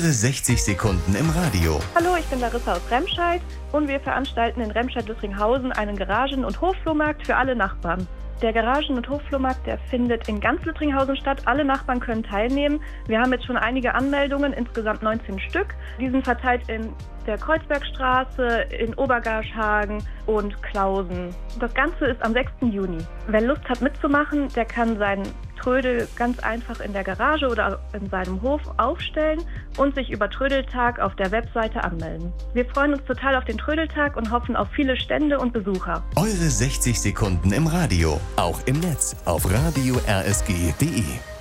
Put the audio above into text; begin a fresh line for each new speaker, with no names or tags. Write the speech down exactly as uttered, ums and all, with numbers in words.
Eure sechzig Sekunden im Radio.
Hallo, ich bin Larissa aus Remscheid und wir veranstalten in Remscheid-Lüttringhausen einen Garagen- und Hofflohmarkt für alle Nachbarn. Der Garagen- und Hofflohmarkt, der findet in ganz Lüttringhausen statt. Alle Nachbarn können teilnehmen. Wir haben jetzt schon einige Anmeldungen, insgesamt neunzehn Stück. Die sind verteilt in der Kreuzbergstraße, in Obergarschhagen und Klausen. Das Ganze ist am sechsten Juni. Wer Lust hat mitzumachen, der kann seinen Trödel ganz einfach in der Garage oder in seinem Hof aufstellen und sich über Trödeltag auf der Webseite anmelden. Wir freuen uns total auf den Trödeltag und hoffen auf viele Stände und Besucher.
Eure sechzig Sekunden im Radio. Auch im Netz auf radio r s g punkt d e.